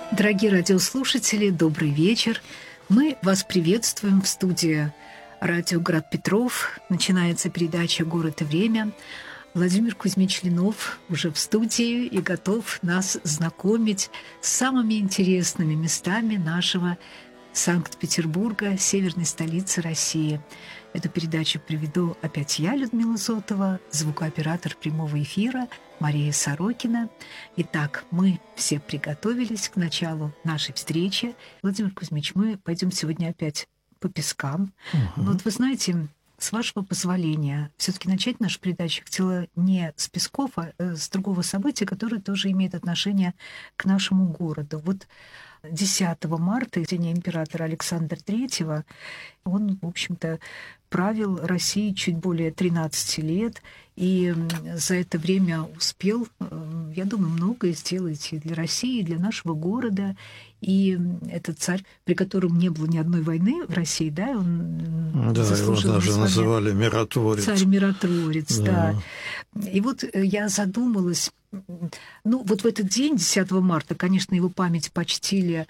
Дорогие радиослушатели, добрый вечер. Мы вас приветствуем в студии радио «Град Петров». Начинается передача «Город и время». Владимир Кузьмич Ленов уже в студии и готов нас знакомить с самыми интересными местами нашего Санкт-Петербурга, северной столицы России. Эту передачу приведу опять я, Людмила Зотова, звукооператор прямого эфира Мария Сорокина. Итак, мы все приготовились к началу нашей встречи. Владимир Кузьмич, мы пойдем сегодня опять по пескам. Но вот вы знаете, с вашего позволения, все-таки начать нашу передачу хотела не с песков, а с другого события, которое тоже имеет отношение к нашему городу. Вот 10 марта, день императора Александра III, он, в общем-то, правил Россией чуть более 13 лет, и за это время успел, я думаю, многое сделать и для России, и для нашего города. И этот царь, при котором не было ни одной войны в России, да, он заслужил его даже называли миротворец. Царь-миротворец, да. И вот я задумалась, ну, вот в этот день, 10 марта, конечно, его память почтили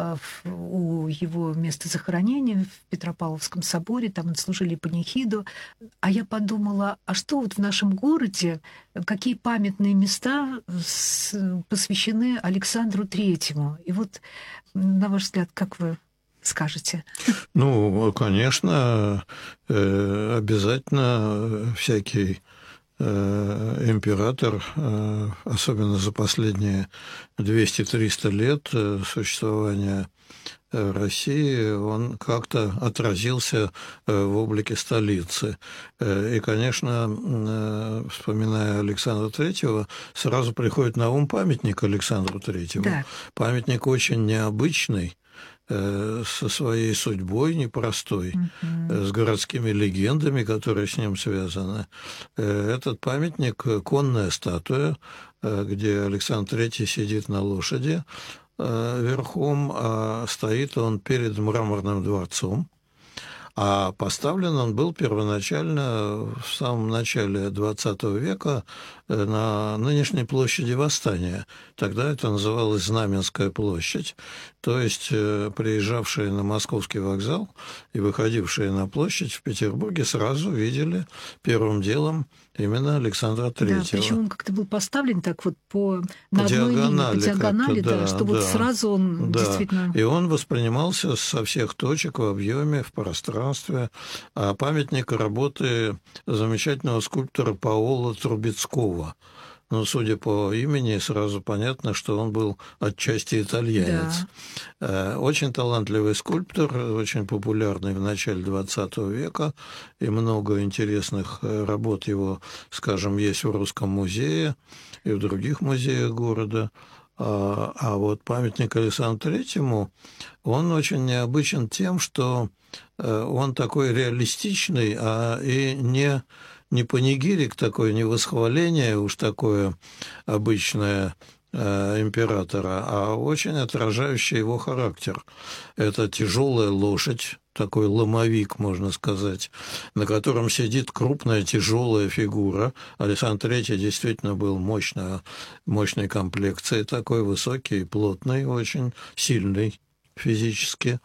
у его места захоронения в Петропавловском соборе, там отслужили панихиду. А я подумала, а что вот в нашем городе, какие памятные места посвящены Александру Третьему? И вот, на ваш взгляд, как вы скажете? Ну, конечно, обязательно всякий император, особенно за последние 200-300 лет существования России, он как-то отразился в облике столицы. И, конечно, вспоминая Александра Третьего, сразу приходит на ум памятник Александру Третьему. Да. Памятник очень необычный, со своей судьбой непростой, с городскими легендами, которые с ним связаны. Этот памятник – конная статуя, где Александр III сидит на лошади верхом, а стоит он перед мраморным дворцом. А поставлен он был первоначально в самом начале XX века на нынешней площади Восстания. Тогда это называлось Знаменская площадь. То есть приезжавшие на Московский вокзал и выходившие на площадь в Петербурге сразу видели первым делом именно Александра Третьего. Да, причем он как-то был поставлен так вот на одной линии, по диагонали, да, что вот сразу он действительно... И он воспринимался со всех точек в объеме, в пространстве. А памятник работы замечательного скульптора Паоло Трубецкого. Но, судя по имени, сразу понятно, что он был отчасти итальянец. Да. Очень талантливый скульптор, очень популярный в начале XX века, и много интересных работ его, скажем, есть в Русском музее и в других музеях города. А вот памятник Александру Третьему, он очень необычен тем, что он такой реалистичный, и не панигирик такой, не восхваление уж такое обычное императора, а очень отражающий его характер. Это тяжелая лошадь, такой ломовик, можно сказать, на котором сидит крупная тяжелая фигура. Александр III действительно был мощной комплекции, такой высокий, плотный, очень сильный физически.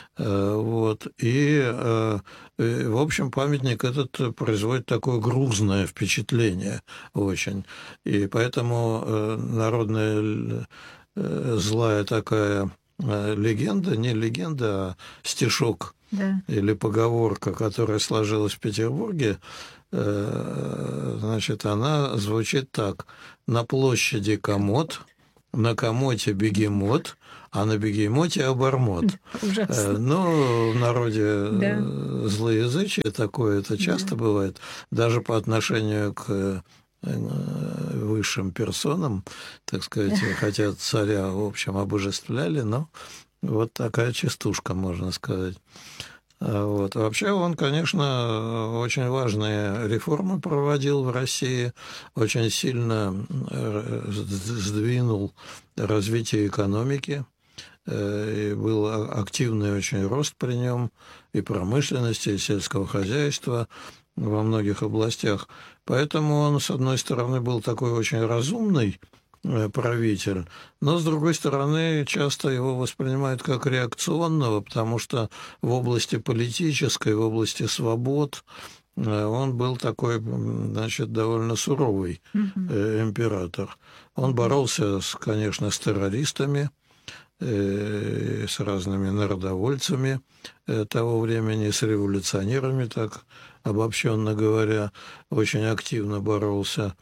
Вот. И, в общем, памятник этот производит такое грузное впечатление очень. И поэтому народная злая такая легенда, не легенда, а стишок, да, или поговорка, которая сложилась в Петербурге, значит, она звучит так: на площади комод, на комоте бегемот, а на бегемоте обормот. Ужасно. Ну, в народе злоязычие такое, это часто бывает, даже по отношению к высшим персонам, так сказать, хотя царя, в общем, обожествляли, но вот такая частушка, можно сказать. Вот. Вообще он, конечно, очень важные реформы проводил в России, очень сильно сдвинул развитие экономики, и был активный очень рост при нем и промышленности, и сельского хозяйства во многих областях. Поэтому он, с одной стороны, был такой очень разумный правитель. Но, с другой стороны, часто его воспринимают как реакционного, потому что в области политической, в области свобод он был такой, значит, довольно суровый император. Он боролся, конечно, с террористами, с разными народовольцами того времени, с революционерами, так обобщенно говоря, очень активно боролся.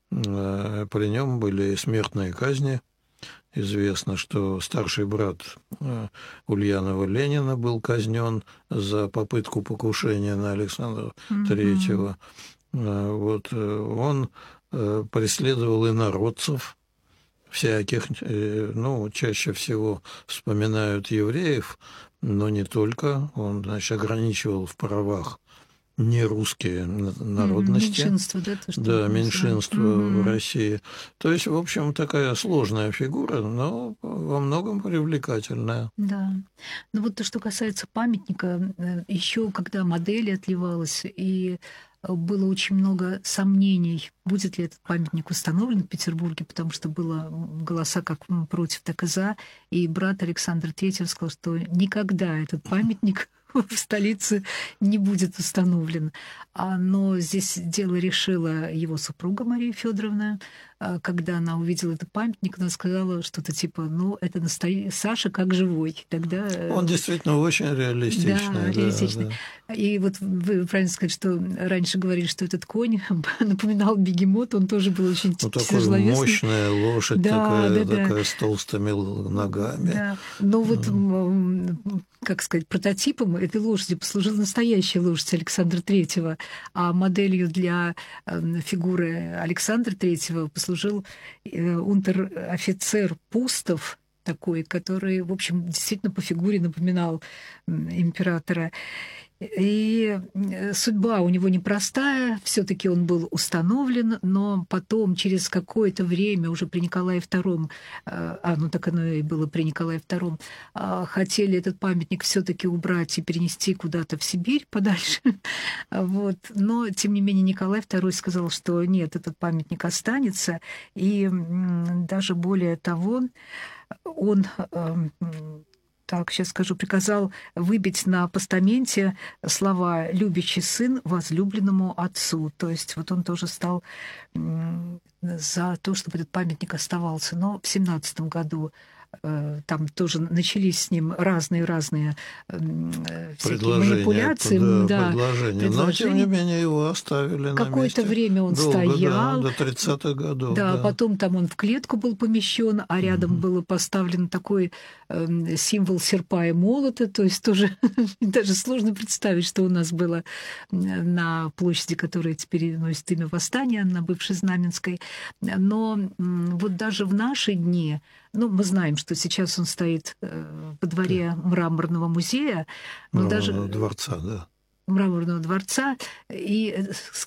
При нем были смертные казни. Известно, что старший брат Ульянова Ленина был казнен за попытку покушения на Александра III. Вот, он преследовал инородцев всяких, ну, чаще всего вспоминают евреев, но не только. Он, значит, ограничивал в правах нерусские народности. Меньшинство, да? То, что да, меньшинство в России. То есть, в общем, такая сложная фигура, но во многом привлекательная. Да. Ну вот то, что касается памятника, еще когда модель отливалась, и было очень много сомнений, будет ли этот памятник установлен в Петербурге, потому что было голоса как против, так и за. И брат Александра III сказал, что никогда этот памятник в столице не будет установлен. Но здесь дело решила его супруга Мария Федоровна. Когда она увидела этот памятник, она сказала что-то типа, ну, это Саша как живой. Тогда... Он действительно очень реалистичный. Да, реалистичный. Да. И вот вы правильно сказали, что раньше говорили, что этот конь напоминал бегемот, он тоже был очень тяжеловесный. Такая мощная лошадь, такая с толстыми ногами. Да. Но вот, как сказать, прототипом этой лошади послужила настоящая лошадь Александра III, а моделью для фигуры Александра III послужил унтер-офицер Пустов, такой, который, в общем, действительно по фигуре напоминал императора. И судьба у него непростая, все-таки он был установлен, но потом, через какое-то время, уже при Николае II, ну так оно и было при Николае II, хотели этот памятник все-таки убрать и перенести куда-то в Сибирь подальше. Вот. Но, тем не менее, Николай II сказал, что нет, этот памятник останется. И даже более того, он... Так, сейчас скажу, приказал выбить на постаменте слова «любящий сын возлюбленному отцу». То есть вот он тоже стал за то, чтобы этот памятник оставался. Но в 17 году там тоже начались с ним разные всякие манипуляции. Предложения. Но, тем не менее, его оставили на месте. Какое-то время он стоял. До 30-х годов. Да, потом там он в клетку был помещен, а рядом было поставлен такой символ серпа и молота. То есть тоже даже сложно представить, что у нас было на площади, которая теперь носит имя Восстания, на бывшей Знаменской. Но вот даже в наши дни, ну, мы знаем, что сейчас он стоит во дворе Мраморного музея. Мраморного дворца, да. Мраморного дворца. И с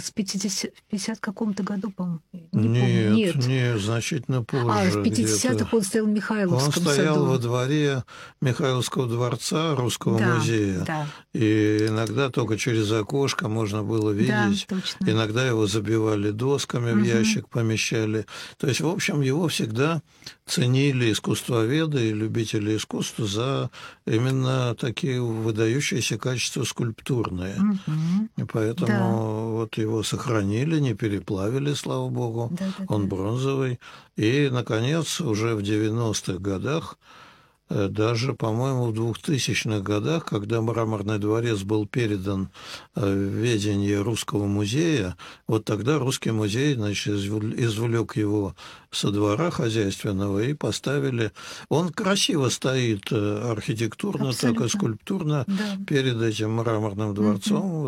50 каком-то году, по-моему? Нет, значительно позже. В 50-х он стоял в Михайловском саду. Он стоял во дворе Михайловского дворца, Русского музея. Да. И иногда только через окошко можно было видеть. Да, точно. Иногда его забивали досками, в ящик помещали. То есть, в общем, его всегда ценили искусствоведы и любители искусства за именно такие выдающиеся качества скульптурные. И поэтому вот его сохранили, не переплавили, слава богу. Он бронзовый. И, наконец, уже в 90-х годах, даже, по-моему, в 2000-х годах, когда Мраморный дворец был передан в ведение Русского музея, вот тогда Русский музей, значит, извлек его со двора хозяйственного и поставили. Он красиво стоит архитектурно, так и скульптурно перед этим Мраморным дворцом.